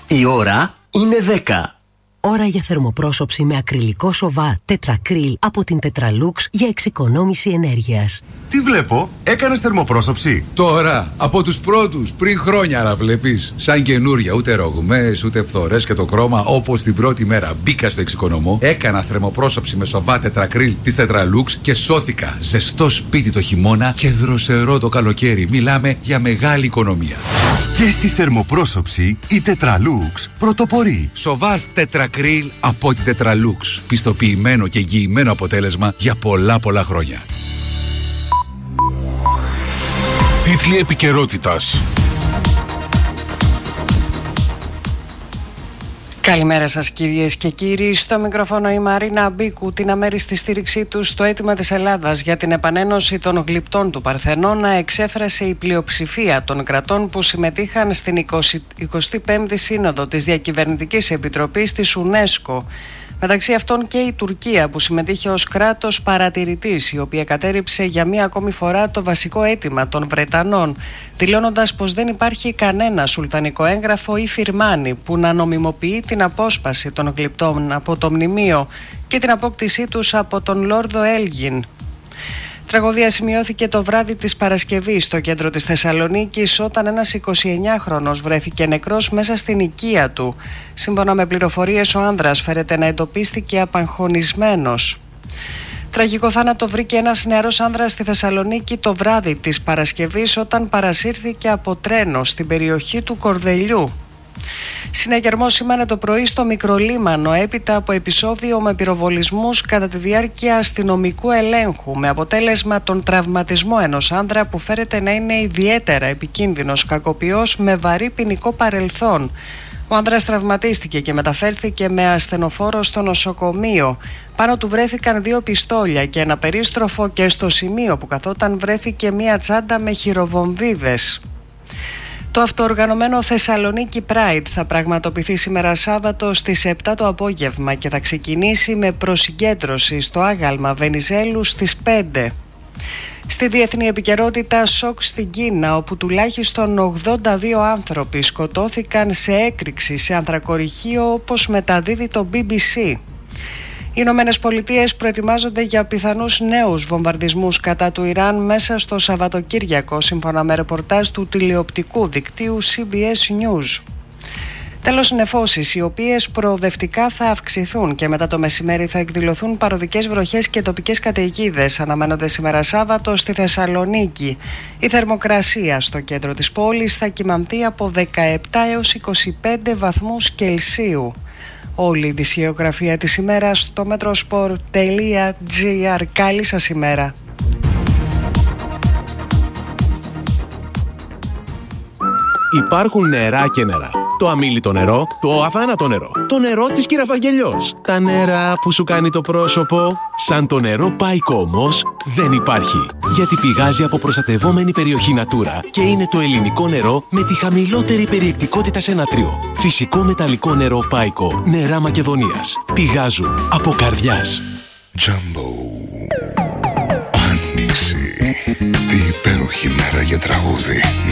Η ώρα είναι 10. Ώρα για θερμοπρόσωψη με ακριλικό σοβά τετρακρίλ από την Tetralux για εξοικονόμηση ενέργειας. Τι βλέπω, έκανες θερμοπρόσωψη? Τώρα, από τους πρώτους, πριν χρόνια να βλέπεις. Σαν καινούρια, ούτε ρογμές, ούτε φθορές και το χρώμα. Όπως την πρώτη μέρα μπήκα στο εξοικονομώ, έκανα θερμοπρόσωψη με σοβά τετρακρίλ της Tetralux και σώθηκα. Ζεστό σπίτι το χειμώνα και δροσερό το καλοκαίρι. Μιλάμε για μεγάλη οικονομία. Και στη θερμοπρόσωψη η Tetralux πρωτοπορεί. Σοβάς τετρακρίλ από τη Tetralux. Πιστοποιημένο και εγγυημένο αποτέλεσμα για πολλά χρόνια. Τίτλοι επικαιρότητας. Καλημέρα σας κυρίες και κύριοι. Στο μικρόφωνο η Μαρίνα Μπίκου. Την αμέριστη στήριξή του στο αίτημα της Ελλάδας για την επανένωση των γλυπτών του Παρθενώνα εξέφρασε η πλειοψηφία των κρατών που συμμετείχαν στην 25η Σύνοδο της Διακυβερνητικής Επιτροπής της UNESCO. Μεταξύ αυτών και η Τουρκία που συμμετείχε ως κράτος παρατηρητής, η οποία κατέρριψε για μία ακόμη φορά το βασικό αίτημα των Βρετανών, δηλώνοντας πως δεν υπάρχει κανένα σουλτανικό έγγραφο ή φιρμάνι που να νομιμοποιεί την απόσπαση των γλυπτών από το μνημείο και την απόκτησή τους από τον Λόρδο Έλγιν. Τραγωδία σημειώθηκε το βράδυ της Παρασκευής στο κέντρο της Θεσσαλονίκης όταν ένας 29χρονος βρέθηκε νεκρός μέσα στην οικία του. Σύμφωνα με πληροφορίες, ο άνδρας φέρεται να εντοπίστηκε απαγχωνισμένος. Τραγικό θάνατο βρήκε ένας νεαρός άνδρας στη Θεσσαλονίκη το βράδυ της Παρασκευής όταν παρασύρθηκε από τρένο στην περιοχή του Κορδελιού. Συναγερμός σήμερα το πρωί στο Μικρολίμανο έπειτα από επεισόδιο με πυροβολισμούς κατά τη διάρκεια αστυνομικού ελέγχου, με αποτέλεσμα τον τραυματισμό ενός άνδρα που φέρεται να είναι ιδιαίτερα επικίνδυνος κακοποιός με βαρύ ποινικό παρελθόν. Ο άνδρας τραυματίστηκε και μεταφέρθηκε με ασθενοφόρο στο νοσοκομείο. Πάνω του βρέθηκαν 2 πιστόλια και ένα περίστροφο και στο σημείο που καθόταν βρέθηκε μία τσάντα με χειροβομβίδες. Το αυτοοργανωμένο Θεσσαλονίκη Pride θα πραγματοποιηθεί σήμερα Σάββατο στις 7 το απόγευμα και θα ξεκινήσει με προσυγκέντρωση στο άγαλμα Βενιζέλου στις 5. Στη διεθνή επικαιρότητα, σοκ στην Κίνα, όπου τουλάχιστον 82 άνθρωποι σκοτώθηκαν σε έκρηξη σε ανθρακοριχείο, όπως μεταδίδει το BBC. Οι Ηνωμένες Πολιτείες προετοιμάζονται για πιθανούς νέους βομβαρδισμούς κατά του Ιράν μέσα στο Σαββατοκύριακο, σύμφωνα με ρεπορτάζ του τηλεοπτικού δικτύου CBS News. Τέλος, νεφώσεις, οι οποίες προοδευτικά θα αυξηθούν και μετά το μεσημέρι θα εκδηλωθούν παροδικές βροχές και τοπικές καταιγίδες, αναμένονται σήμερα Σάββατο στη Θεσσαλονίκη. Η θερμοκρασία στο κέντρο της πόλης θα κυμανθεί από 17 έως 25 βαθμούς Κελσίου. Όλη η ειδησιογραφία της ημέρας στο metrosport.gr. Καλή σας ημέρα. Υπάρχουν νερά και νερά. Το αμίλητο νερό, το αθάνατο νερό, το νερό της Κυραφαγγελιός. Τα νερά που σου κάνει το πρόσωπο. Σαν το νερό Πάικο όμως δεν υπάρχει. Γιατί πηγάζει από προστατευόμενη περιοχή Natura και είναι το ελληνικό νερό με τη χαμηλότερη περιεκτικότητα σε νατρίο. Φυσικό μεταλλικό νερό Πάικο. Νερά Μακεδονίας. Πηγάζουν από καρδιάς. Jumbo. Άνοιξη. Τι υπέροχη μέρα για τραγούδι.